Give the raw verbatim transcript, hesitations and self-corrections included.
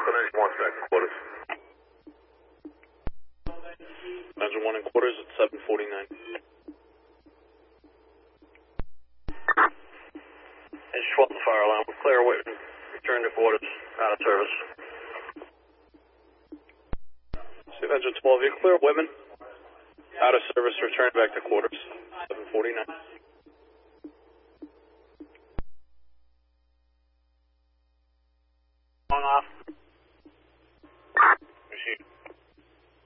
Falcon Engine one back to quarters. Engine one in quarters at seven forty-nine. Engine twelve, the fire alarm. Clear Whitman. Return to quarters. Out of service. Steve, Engine twelve, you clear Whitman. Out of service, return back to quarters. seven forty-nine.